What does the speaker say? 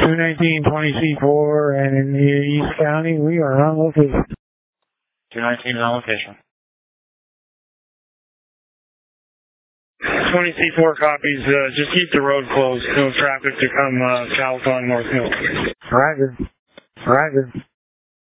219 20C4 and in the East County, we are on location. 219 is on location. 20C4 copies, just keep the road closed. No traffic to come south on North Hill. Roger. Roger.